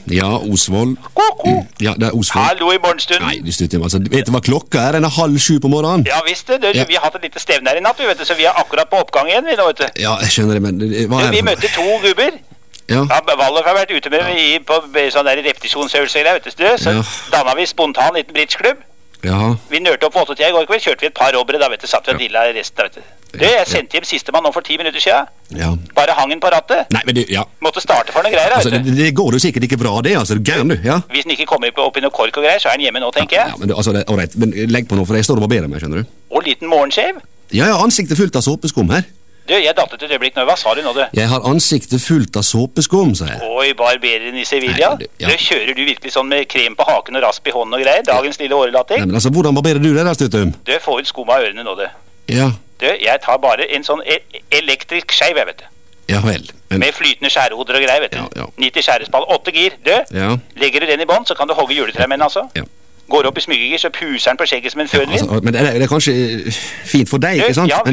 Ja, Osvold. Ja, det er Osvold. Hallo i morgenstunden. Nei, du stutter meg. Altså, vet du hva klokka er? Den er 6:30 på morgenen. Ja, visst det. Ja. Vi har hatt et lite stevne her i natt, vet du, så vi er akkurat på oppgang igjen, vi nå, vet du. Ja, jeg skjønner det, men hva er det? Vi møtte 2 gubber. Ja. Waldorf har vært ute med på sånn der repetisjonsøvelse, vet du. Så dannet vi spontan liten bridgeklubb. Ja. Vi nørte opp på 8-tida i går kveld, kjørte vi et par robbere, da vet du, satt vi og dilla resten, vet du. Jeg sendte hjem siste mann nå for 10 minutter siden. Ja. Bare hangen på rattet. Nei, men du, ja. Måtte starte for noe greier, altså, vet du. Det går jo sikkert ikke bra, det, altså. Gæren du, ja. Hvis den ikke kommer opp i noe kork og greier, så er den hjemme nå, tenker jeg. Ja, men altså, alright, men legg på nå, for jeg står og barberer meg, skjønner du. Og liten morgenskjev. Ja, jeg har ansiktet fullt av såpeskum her. Du, jeg datt ut et øyeblikk nå. Hva sa du nå, du? Jeg har ansiktet fullt av såpeskum, sa jeg. Oi, barbereren i Sevilla. Nei, ja. Du, kjører du virkelig sånn med krem på haken og rasp i hånden og greier? Dagens lille årelatting? Nei, men altså, hvordan barberer du det der, Stuttum? Du, få ut skum av ørene nå, du. Ja. Du, jeg tar bare en sånn elektrisk skeiv, jeg vet du. Ja vel. Men... Med flytende skjærehoder og greier, vet du. Ja. 90 skjærespall, 8 gir. Du, legger du den i bånd, så kan du hogge juletreet med den, altså. Ja. Går opp i smyggegir, så puser den på skjegget som en fønvind. Altså, men det er kanskje fint for deg, ikke sant? Ja,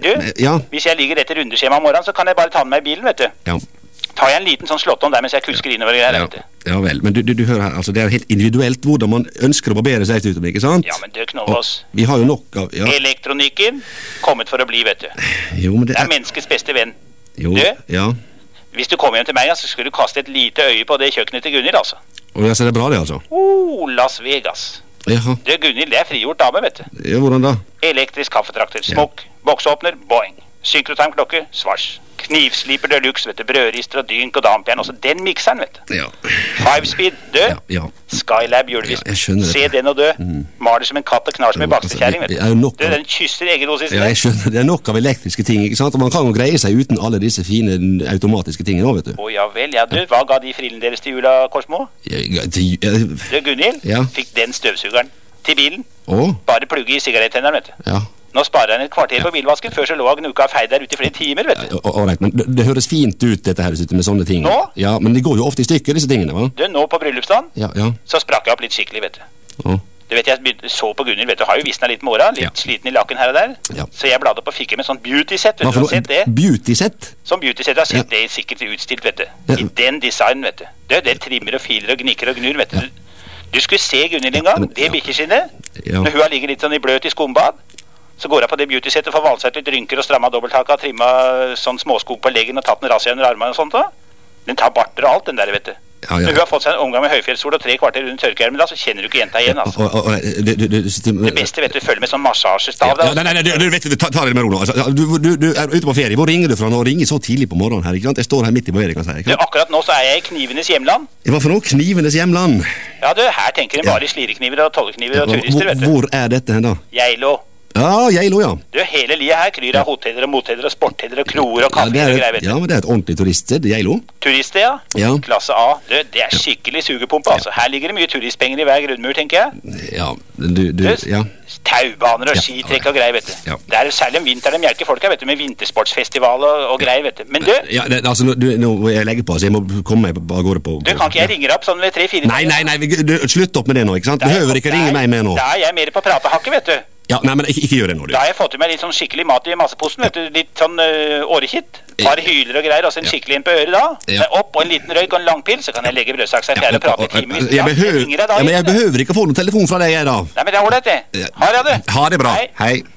hvis jeg ligger etter rundeskjema om morgenen, så kan jeg bare ta med meg i bilen, vet du. Ja. Tar jeg en liten sånn slått om der mens jeg kusker innover greier, vet du. Ja vel, men du hører her, altså det er helt individuelt hvordan man ønsker å barbere seg ut, ikke sant? Ja, men du knoll oss. Vi har jo nok av... Ja. Elektronikken kommet for å bli, vet du. Jo, men det er menneskets beste venn. Jo, ja. Hvis du kommer hjem til meg, så skulle du kaste et lite øye på det kjøkkenet til Gunnhild, altså. Og jeg ser det bra det, altså? Las Vegas. Jaha. Du, Gunnhild, det er frigjort dame, vet du. Ja, hvordan da? Elektrisk kaffetrakter, smokk, boksåpner, boing. Synkrotimeklokke, svars. Knivsliper deluxe, vet du, brødrister og dynk og dampjern, også den mikseren, vet du. Ja. 5-speed, du. Ja. Skylab hjulvis. Ja, jeg skjønner det. Se den og dø. Maler som en katt og knar som en bakstekjæring, vet du. Du, den kysser egen hos i sted. Ja, jeg skjønner. Det er nok av elektriske ting, ikke sant? Og man kan jo greie seg uten alle disse fine automatiske tingene også, vet du. Ja vel, ja, du. Hva ga de frillen deres til jula, Korsmo? Du, Gunnhild, fikk den støvsugeren til bilen. Bare plugge i sigarettenneren, vet du. Ja. Nå sparer han et kvarter på bilvasken, før så lå han uka feid der ute i flere timer, vet du. Alright, men det høres fint ut, dette her, med sånne ting. Nå? Ja, men det går jo ofte i stykker, disse tingene, va? Du, nå på bryllupsdagen, ja. Så sprakk jeg opp litt skikkelig, vet du. Du vet, jeg så på Gunnhild, vet du, har jo visnet litt med åra, litt sliten i lakken her og der. Ja. Så jeg bladde opp og fikk med sånn beauty-set, vet du, har sett det? Beauty-set? Sånn beauty-set, har sett det sikkert utstilt, vet du. I den design, vet du. Det trimmer og filer og gnikker og gnur, vet du. Du skulle se Gunnhild en gang, det bikkjeskinnet, når hun har ligget litt sånn i bløt i skumbad. Så går jeg på det beauty-settet for å valse ut litt rynker og stramma dobbelthaka, trimma sånn småskog på leggen og tatt en razzia under armene og sånt da. Den tar barter og alt, den der, vet du. Ja. Når hun har fått seg en omgang med høyfjellssol og 3 kvarter rundt tørkeermen da, så kjenner du ikke jenta igjen, altså. Det beste, vet du, følger med sånn massasjestav da. Nei, du vet du, ta det med ro nå. Altså, du er ute på ferie. Hvor ringer du fra nå? Ringer så tidlig på morgenen her, ikke sant? Jeg står her midt i barberingen, kan jeg si. Akkurat nå så er jeg i knivenes hjemland. Hva for noe? Knivenes hjemland? Ja, du, her tenker en bare slirekniver og tollekniver og turister, vet du. Hvor er dette hen da? Geilo. Ja, Geilo, ja. Du, hele livet her kryr av hoteller og moteller og sportheller og kloer og kaffer og greier, vet du. Ja, men det er et ordentlig turiststed, Geilo. Turiststed, ja. Klasse A. Du, det er skikkelig sugepumpe, altså. Her ligger det mye turistpenger i hver grunnmur, tenker jeg. Ja, ja. Taubaner og skitrekk og greier, vet du. Det er særlig om vinteren de melker folk her, vet du, med vintersportsfestival og greier, vet du. Men du... Ja, altså, nå må jeg legge på, så jeg må komme meg av gårde på... Du, kan ikke jeg ringe deg opp sånn ved 3-4... Nei, slutt opp med det nå, ikke sant? Du behøver ikke ringe meg med nå. Da er jeg mer på pratehakket, vet du. Ja, nei, men ikke gjør det nå, du. Da har jeg fått i meg litt sånn skikkelig mat i masseposten, vet du. Litt sånn årekitt. Par hyler og greier, og så en skikkelig en på øret da. Så opp og en liten røyk og en langpil, så kan jeg legge brødsaksa i fjerde og prate i timevis. Jeg behøver ikke å få noen telefon fra deg, jeg da. Nei, men det er ordentlig det. Ha det, du. Ha det bra. Hei.